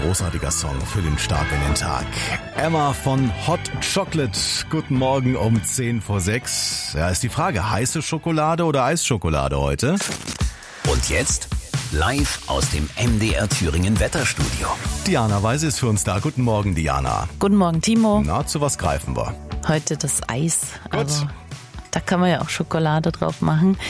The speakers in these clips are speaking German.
großartiger Song für den Start in den Tag. Emma von Hot Chocolate. Guten Morgen um 10 vor 6. Ja, ist die Frage, heiße Schokolade oder Eisschokolade heute? Und jetzt live aus dem MDR Thüringen Wetterstudio. Diana Weise ist für uns da. Guten Morgen, Diana. Guten Morgen, Timo. Na, zu was greifen wir? Heute das Eis. Gut. Also, da kann man ja auch Schokolade drauf machen.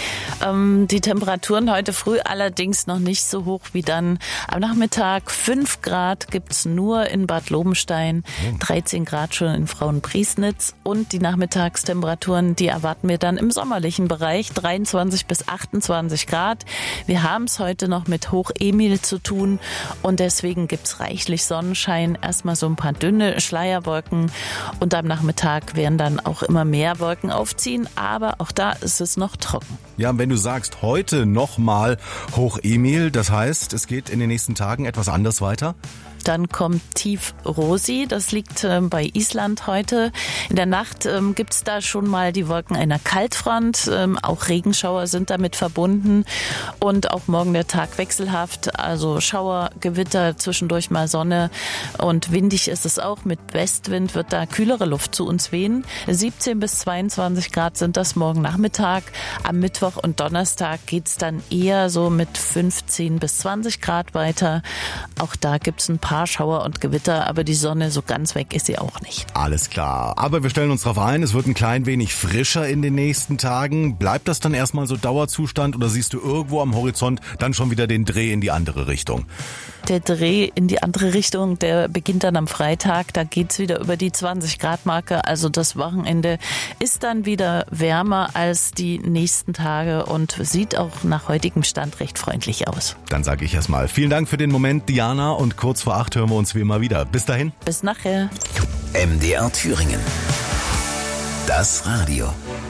Die Temperaturen heute früh allerdings noch nicht so hoch wie dann am Nachmittag. 5 Grad gibt's nur in Bad Lobenstein, 13 Grad schon in Frauenpriesnitz. Und die Nachmittagstemperaturen, die erwarten wir dann im sommerlichen Bereich, 23 bis 28 Grad. Wir haben es heute noch mit Hoch-Emil zu tun und deswegen gibt's reichlich Sonnenschein. Erstmal so ein paar dünne Schleierwolken und am Nachmittag werden dann auch immer mehr Wolken aufziehen. Aber auch da ist es noch trocken. Ja, wenn du sagst, heute nochmal Hoch-Emil, das heißt, es geht in den nächsten Tagen etwas anders weiter? Dann kommt Tief Rosi, das liegt bei Island heute. In der Nacht gibt's da schon mal die Wolken einer Kaltfront, auch Regenschauer sind damit verbunden und auch morgen der Tag wechselhaft, also Schauer, Gewitter, zwischendurch mal Sonne und windig ist es auch. Mit Westwind wird da kühlere Luft zu uns wehen. 17 bis 22 Grad sind das morgen Nachmittag. Am Mittwoch und Donnerstag geht's dann eher so mit 15 bis 20 Grad weiter. Auch da gibt's ein paar Schauer und Gewitter, aber die Sonne so ganz weg ist sie auch nicht. Alles klar. Aber wir stellen uns darauf ein, es wird ein klein wenig frischer in den nächsten Tagen. Bleibt das dann erstmal so Dauerzustand oder siehst du irgendwo am Horizont dann schon wieder den Dreh in die andere Richtung? Der Dreh in die andere Richtung, der beginnt dann am Freitag. Da geht's wieder über die 20-Grad-Marke. Also das Wochenende ist dann wieder wärmer als die nächsten Tage und sieht auch nach heutigem Stand recht freundlich aus. Dann sage ich erstmal vielen Dank für den Moment, Diana. Und kurz vor 8 hören wir uns wie immer wieder. Bis dahin. Bis nachher. MDR Thüringen. Das Radio.